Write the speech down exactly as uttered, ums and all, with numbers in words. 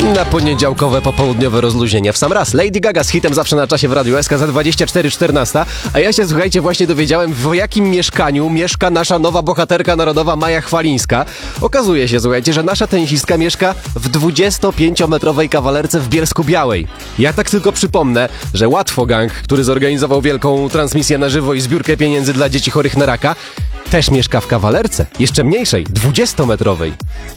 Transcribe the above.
Na poniedziałkowe popołudniowe rozluźnienie w sam raz. Lady Gaga z hitem zawsze na czasie w Radiu S K za dwadzieścia cztery czternaście. A ja się, słuchajcie, właśnie dowiedziałem, w jakim mieszkaniu mieszka nasza nowa bohaterka narodowa Maja Chwalińska. Okazuje się, słuchajcie, że nasza tenisistka mieszka w dwudziestopięciometrowej kawalerce w Bielsku-Białej. Ja tak tylko przypomnę, że Łatwo Gang, który zorganizował wielką transmisję na żywo i zbiórkę pieniędzy dla dzieci chorych na raka, też mieszka w kawalerce, jeszcze mniejszej, dwudziestometrowej.